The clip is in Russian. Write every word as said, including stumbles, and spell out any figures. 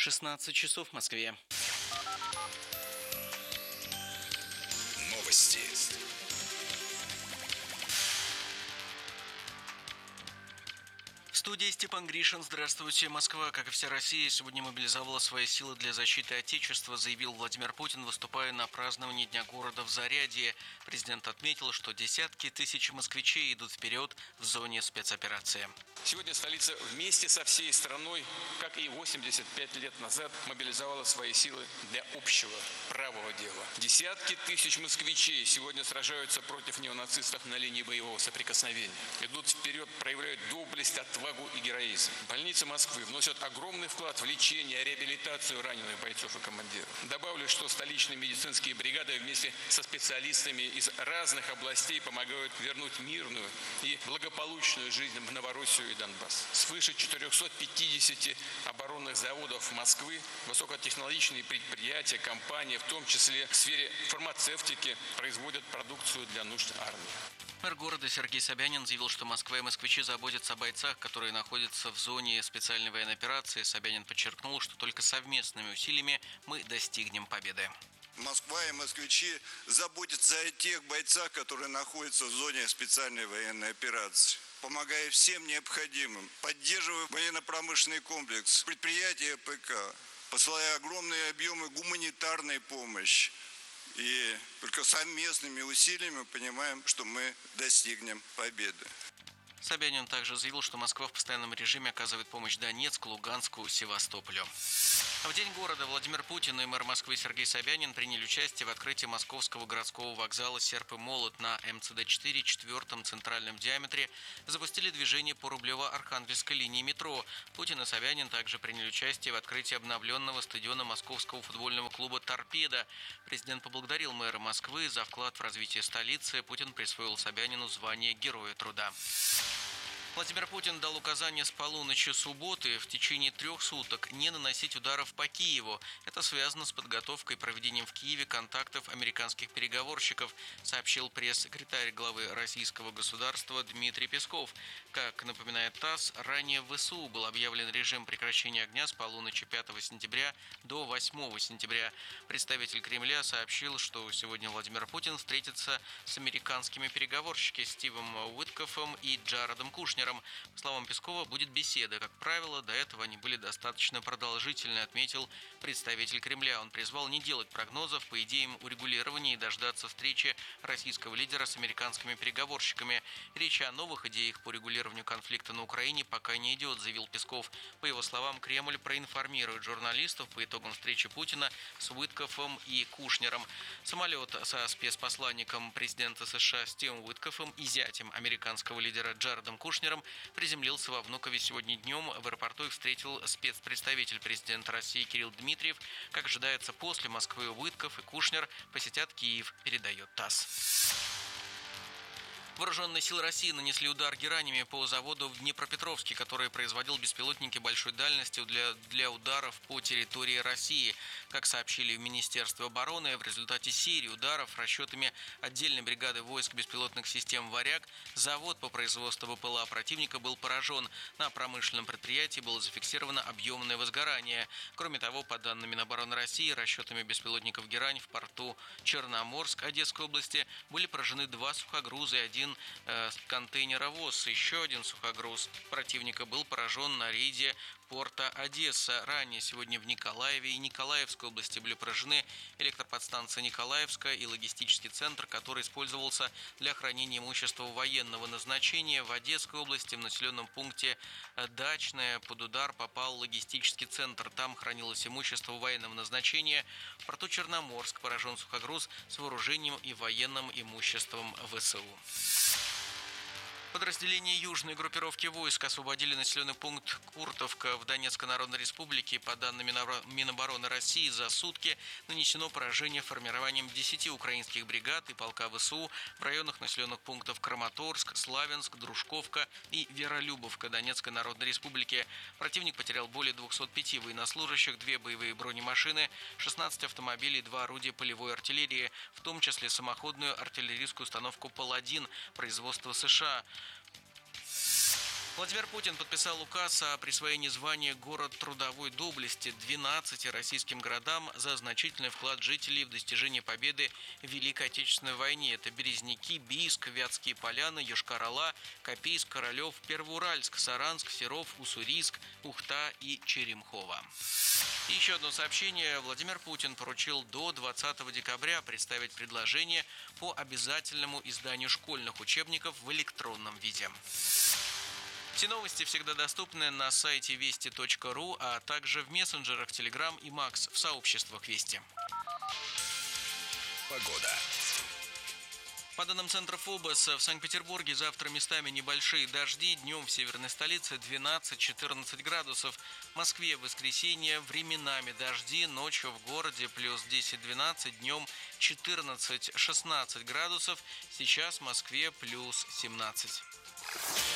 шестнадцать часов в Москве. Новости. В студии Степан Гришин. Здравствуйте. Москва, как и вся Россия, сегодня мобилизовала свои силы для защиты Отечества, заявил Владимир Путин, выступая на праздновании Дня города в Зарядье. Президент отметил, что десятки тысяч москвичей идут вперед в зоне спецоперации. Сегодня столица вместе со всей страной, как и восемьдесят пять лет назад, мобилизовала свои силы для общего правого дела. Десятки тысяч москвичей сегодня сражаются против неонацистов на линии боевого соприкосновения. Идут вперед, проявляют доблесть, отвагу и героизм. Больницы Москвы вносят огромный вклад в лечение, реабилитацию раненых бойцов и командиров. Добавлю, что столичные медицинские бригады вместе со специалистами из разных областей помогают вернуть мирную и благополучную жизнь в Новороссию и Донбасс. Свыше четырехсот пятидесяти оборонных заводов Москвы, высокотехнологичные предприятия, компании, в том числе в сфере фармацевтики, производят продукцию для нужд армии. Мэр города Сергей Собянин заявил, что Москва и москвичи заботятся о бойцах, которые находятся в зоне специальной военной операции. Собянин подчеркнул, что только совместными усилиями мы достигнем победы. Москва и москвичи заботятся о тех бойцах, которые находятся в зоне специальной военной операции, помогая всем необходимым, поддерживая военно-промышленный комплекс, предприятия ПК, посылая огромные объемы гуманитарной помощи. И только совместными усилиями мы понимаем, что мы достигнем победы. Собянин также заявил, что Москва в постоянном режиме оказывает помощь Донецку, Луганску, Севастополю. В День города Владимир Путин и мэр Москвы Сергей Собянин приняли участие в открытии московского городского вокзала «Серп и молот» на эм цэ дэ четыре четвертом центральном диаметре. Запустили движение по Рублево-Архангельской линии метро. Путин и Собянин также приняли участие в открытии обновленного стадиона московского футбольного клуба «Торпедо». Президент поблагодарил мэра Москвы за вклад в развитие столицы. Путин присвоил Собянину звание Героя труда. Владимир Путин дал указание с полуночи субботы в течение трех суток не наносить ударов по Киеву. Это связано с подготовкой и проведением в Киеве контактов американских переговорщиков, сообщил пресс-секретарь главы российского государства Дмитрий Песков. Как напоминает ТАСС, ранее в вэ эс у был объявлен режим прекращения огня с полуночи пятого сентября до восьмого сентября. Представитель Кремля сообщил, что сегодня Владимир Путин встретится с американскими переговорщиками Стивом Уиткоффом и Джаредом Кушнером. По словам Пескова, будет беседа. Как правило, до этого они были достаточно продолжительны, отметил представитель Кремля. Он призвал не делать прогнозов по идеям урегулирования и дождаться встречи российского лидера с американскими переговорщиками. Речь о новых идеях по регулированию конфликта на Украине пока не идет, заявил Песков. По его словам, Кремль проинформирует журналистов по итогам встречи Путина с Уиткоффом и Кушнером. Самолет со спецпосланником президента США Стивом Уиткоффом и зятем американского лидера Джаредом Кушнером приземлился во Внукове сегодня днем. В аэропорту их встретил спецпредставитель президента России Кирилл Дмитриев. Как ожидается, после Москвы Уиткофф и Кушнер посетят Киев, передает ТАСС. Вооруженные силы России нанесли удар геранями по заводу в Днепропетровске, который производил беспилотники большой дальности для, для ударов по территории России. Как сообщили в Министерстве обороны, в результате серии ударов расчетами отдельной бригады войск беспилотных систем «Варяг» завод по производству БПЛА противника был поражен. На промышленном предприятии было зафиксировано объемное возгорание. Кроме того, по данным Минобороны России, расчетами беспилотников «Герань» в порту Черноморск Одесской области были поражены два сухогруза и один э, контейнеровоз. Еще один сухогруз противника был поражен на рейде порта Одесса. Ранее сегодня в Николаеве и Николаевской области были поражены электроподстанция Николаевская и логистический центр, который использовался для хранения имущества военного назначения. В Одесской области в населенном пункте Дачное под удар попал логистический центр. Там хранилось имущество военного назначения. В порту Черноморск поражен сухогруз с вооружением и военным имуществом вэ эс у. Подразделения южной группировки войск освободили населенный пункт Куртовка в Донецкой Народной Республике. По данным Минобороны России, за сутки нанесено поражение формированием десяти украинских бригад и полка вэ эс у в районах населенных пунктов Краматорск, Славянск, Дружковка и Веролюбовка Донецкой Народной Республики. Противник потерял более двухсот пяти военнослужащих, две боевые бронемашины, шестнадцать автомобилей, два орудия полевой артиллерии, в том числе самоходную артиллерийскую установку «Паладин» производства США. Владимир Путин подписал указ о присвоении звания «Город трудовой доблести» двенадцати российским городам за значительный вклад жителей в достижение победы в Великой Отечественной войне. Это Березники, Бийск, Вятские Поляны, Йошкар-Ола, Копейск, Королев, Первоуральск, Саранск, Серов, Уссурийск, Ухта и Черемхово. И еще одно сообщение. Владимир Путин поручил до двадцатого декабря представить предложение по обязательному изданию школьных учебников в электронном виде. Все новости всегда доступны на сайте вести точка ру, а также в мессенджерах Telegram и Макс в сообществах Вести. Погода. По данным Центра ФОБОС, в Санкт-Петербурге завтра местами небольшие дожди, днем в северной столице двенадцать-четырнадцать градусов. В Москве в воскресенье временами дожди, ночью в городе плюс десять-двенадцать, днем четырнадцать-шестнадцать градусов. Сейчас в Москве плюс семнадцать.